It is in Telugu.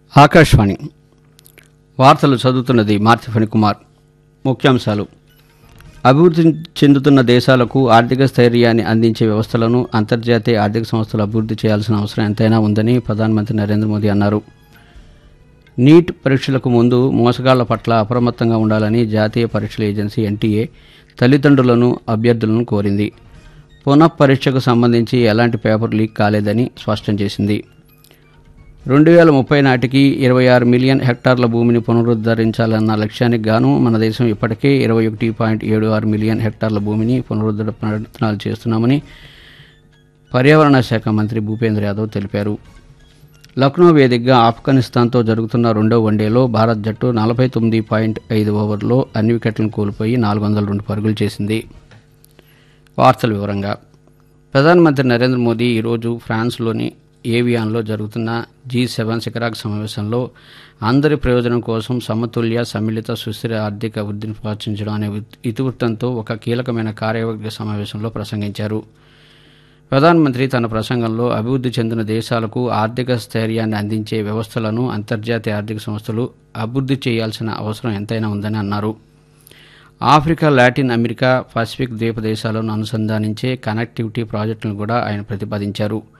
ఆకాశవాణి వార్తలు చదువుతున్నది మార్తి ఫణికుమార్. ముఖ్యాంశాలు: అభివృద్ధి చెందుతున్న దేశాలకు ఆర్థిక స్థైర్యాన్ని అందించే వ్యవస్థలను అంతర్జాతీయ ఆర్థిక సంస్థలు అభివృద్ధి చేయాల్సిన అవసరం ఎంతైనా ఉందని ప్రధానమంత్రి నరేంద్ర మోదీ అన్నారు. నీట్ పరీక్షలకు ముందు మోసగాళ్ల పట్ల అప్రమత్తంగా ఉండాలని జాతీయ పరీక్షల ఏజెన్సీ ఎన్టీఏ తల్లిదండ్రులను, అభ్యర్థులను కోరింది. పునఃపరీక్షకు సంబంధించి ఎలాంటి పేపర్ లీక్ కాలేదని స్పష్టం చేసింది. 2030 నాటికి 26 మిలియన్ హెక్టార్ల భూమిని పునరుద్ధరించాలన్న లక్ష్యానికి గాను మన దేశం ఇప్పటికే 21.76 మిలియన్ హెక్టార్ల భూమిని పునరుద్ధరణ ప్రయత్నాలు చేస్తున్నామని పర్యావరణ శాఖ మంత్రి భూపేంద్ర యాదవ్ తెలిపారు. లక్నో వేదికగా ఆఫ్ఘనిస్తాన్తో జరుగుతున్న రెండో వన్డేలో భారత్ జట్టు 49.5 ఓవర్లలో అన్ని వికెట్లను కోల్పోయి 402 పరుగులు చేసింది. వార్తల వివరంగా: ప్రధానమంత్రి నరేంద్ర మోదీ ఈరోజు ఫ్రాన్స్లోని ఏవియాన్లో జరుగుతున్న G7 శిఖరాగ్ర సమావేశంలో అందరి ప్రయోజనం కోసం సమతుల్య, సమ్మిళిత, సుస్థిర ఆర్థిక వృద్ధిని ప్రోత్సహించడం అనే ఇతివృత్తంతో ఒక కీలకమైన కార్యవర్గ సమావేశంలో ప్రసంగించారు. ప్రధానమంత్రి తన ప్రసంగంలో అభివృద్ధి చెందిన దేశాలకు ఆర్థిక స్థైర్యాన్ని అందించే వ్యవస్థలను అంతర్జాతీయ ఆర్థిక సంస్థలు అభివృద్ధి చేయాల్సిన అవసరం ఎంతైనా ఉందని అన్నారు. ఆఫ్రికా, లాటిన్ అమెరికా, పసిఫిక్ ద్వీప దేశాలను అనుసంధానించే కనెక్టివిటీ ప్రాజెక్టులను కూడా ఆయన ప్రతిపాదించారు.